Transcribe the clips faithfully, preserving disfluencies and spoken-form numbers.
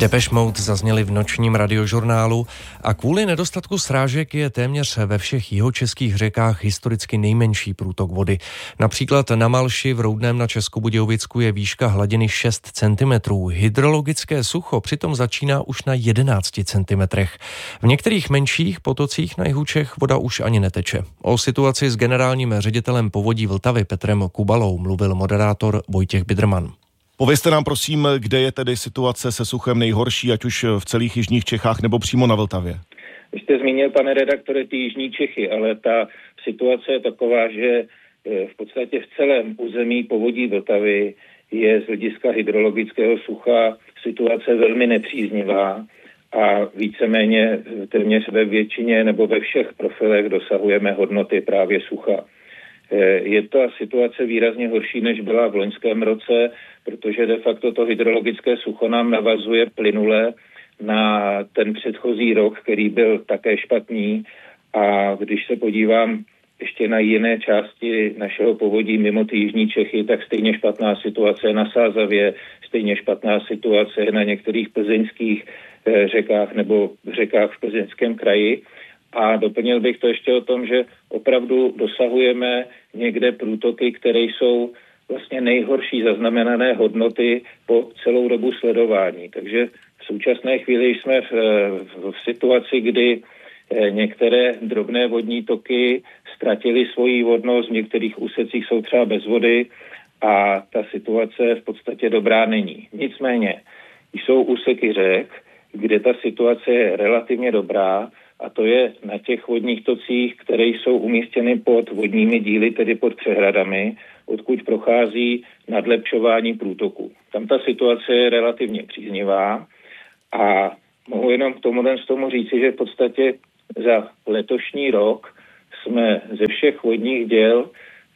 Depeche Mode zazněly v nočním radiožurnálu a kvůli nedostatku srážek je téměř ve všech jihočeských řekách historicky nejmenší průtok vody. Například na Malši v Roudném na Českobudějovicku je výška hladiny šest centimetrů. Hydrologické sucho přitom začíná už na jedenácti centimetrech. V některých menších potocích na jihu Čech voda už ani neteče. O situaci s generálním ředitelem Povodí Vltavy Petrem Kubalou mluvil moderátor Vojtěch Bidrman. Povězte nám prosím, kde je tedy situace se suchem nejhorší, ať už v celých jižních Čechách nebo přímo na Vltavě. Vy jste zmínil, pane redaktore, ty jižní Čechy, ale ta situace je taková, že v podstatě v celém území Povodí Vltavy je z hlediska hydrologického sucha situace velmi nepříznivá a víceméně téměř ve většině nebo ve všech profilech dosahujeme hodnoty právě sucha. Je ta situace výrazně horší, než byla v loňském roce, protože de facto to hydrologické sucho nám navazuje plynule na ten předchozí rok, který byl také špatný. A když se podívám ještě na jiné části našeho povodí mimo ty jižní Čechy, tak stejně špatná situace je na Sázavě, stejně špatná situace je na některých plzeňských řekách nebo řekách v Plzeňském kraji. A doplnil bych to ještě o tom, že opravdu dosahujeme někde průtoky, které jsou vlastně nejhorší zaznamenané hodnoty po celou dobu sledování. Takže v současné chvíli jsme v, v situaci, kdy některé drobné vodní toky ztratily svoji vodnost, v některých úsecích jsou třeba bez vody a ta situace v podstatě dobrá není. Nicméně jsou úseky řek, kde ta situace je relativně dobrá, a to je na těch vodních tocích, které jsou umístěny pod vodními díly, tedy pod přehradami, odkud prochází nadlepšování průtoku. Tam ta situace je relativně příznivá a mohu jenom k tomu, z tomu říci, že v podstatě za letošní rok jsme ze všech vodních děl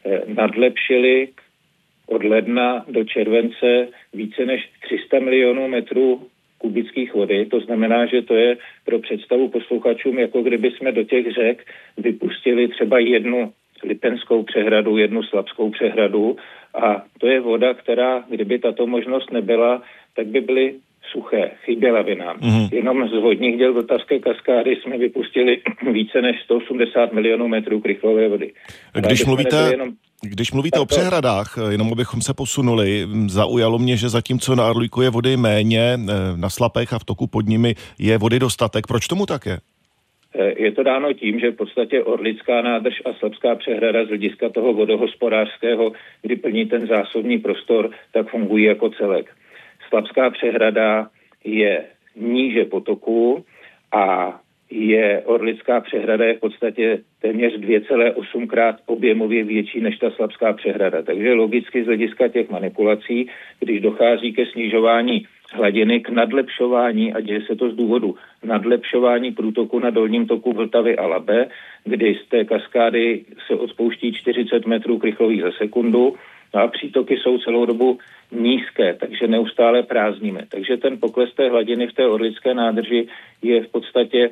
nadlepšili od ledna do července více než tři sta milionů metrů kubických vody, to znamená, že to je pro představu posluchačům, jako kdyby jsme do těch řek vypustili třeba jednu Lipenskou přehradu, jednu Slabskou přehradu a to je voda, která, kdyby tato možnost nebyla, tak by byly suché, chyběla by nám. Mm-hmm. Jenom z vodních děl Vltavské kaskády jsme vypustili více než sto osmdesát milionů metrů krychlové vody. Když mluvíte... Jenom... Když mluvíte o přehradách, jenom abychom se posunuli, zaujalo mě, že zatímco na Orlíku je vody méně, na Slapech a v toku pod nimi je vody dostatek. Proč tomu tak je? Je to dáno tím, že v podstatě Orlická nádrž a Slapská přehrada z hlediska toho vodohospodářského, kdy plní ten zásobní prostor, tak fungují jako celek. Slapská přehrada je níže potoku a je Orlická přehrada je v podstatě téměř dvě celé osm krát objemově větší než ta Slapská přehrada. Takže logicky z hlediska těch manipulací, když dochází ke snižování hladiny, k nadlepšování, a děje se to z důvodu nadlepšování průtoku na dolním toku Vltavy a Labe, kdy z té kaskády se odpouští čtyřicet metrů krychlových za sekundu, no a přítoky jsou celou dobu nízké, takže neustále prázdníme. Takže ten pokles té hladiny v té Orlické nádrži je v podstatě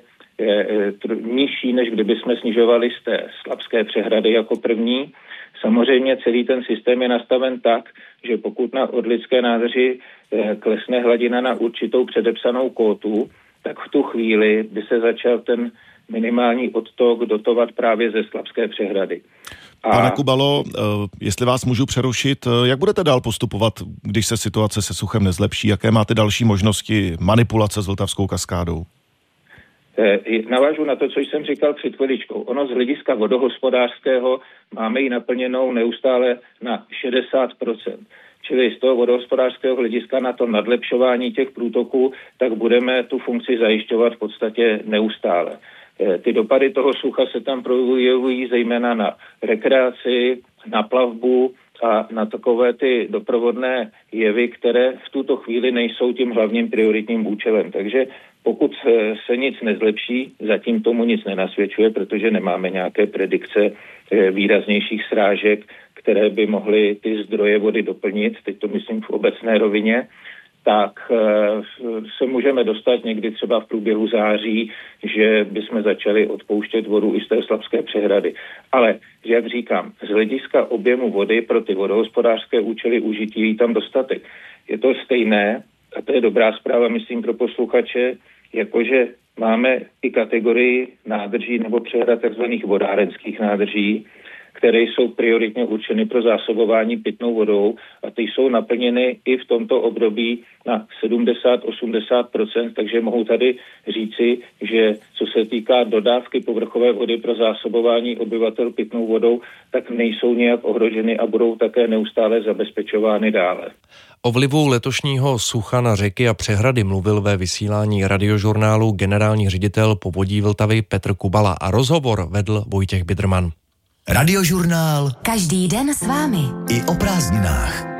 nižší, než kdyby jsme snižovali z té Slapské přehrady jako první. Samozřejmě celý ten systém je nastaven tak, že pokud na Orlické nádrži klesne hladina na určitou předepsanou kótu, tak v tu chvíli by se začal ten minimální odtok dotovat právě ze Slapské přehrady. A... Pane Kubalo, jestli vás můžu přerušit, jak budete dál postupovat, když se situace se suchem nezlepší? Jaké máte další možnosti manipulace s Vltavskou kaskádou? Navážu na to, co jsem říkal před chviličkou. Ono z hlediska vodohospodářského máme ji naplněnou neustále na šedesát procent. Čili z toho vodohospodářského hlediska na to nadlepšování těch průtoků, tak budeme tu funkci zajišťovat v podstatě neustále. Ty dopady toho sucha se tam projevují zejména na rekreaci, na plavbu a na takové ty doprovodné jevy, které v tuto chvíli nejsou tím hlavním prioritním účelem. Takže pokud se nic nezlepší, zatím tomu nic nenasvědčuje, protože nemáme nějaké predikce výraznějších srážek, které by mohly ty zdroje vody doplnit, teď to myslím v obecné rovině, tak se můžeme dostat někdy třeba v průběhu září, že bychom začali odpouštět vodu i z té Slapské přehrady. Ale, jak říkám, z hlediska objemu vody pro ty vodohospodářské účely užití je tam dostatek. Je to stejné a to je dobrá zpráva, myslím, pro posluchače, jakože máme i kategorii nádrží nebo přehrad takzvaných vodárenských nádrží, které jsou prioritně určeny pro zásobování pitnou vodou a ty jsou naplněny i v tomto období na sedmdesát až osmdesát procent, takže mohu tady říci, že co se týká dodávky povrchové vody pro zásobování obyvatel pitnou vodou, tak nejsou nějak ohroženy a budou také neustále zabezpečovány dále. O vlivu letošního sucha na řeky a přehrady mluvil ve vysílání Radiožurnálu generální ředitel Povodí Vltavy Petr Kubala a rozhovor vedl Vojtěch Bidrman. Radiožurnál. Každý den s vámi. I o prázdninách.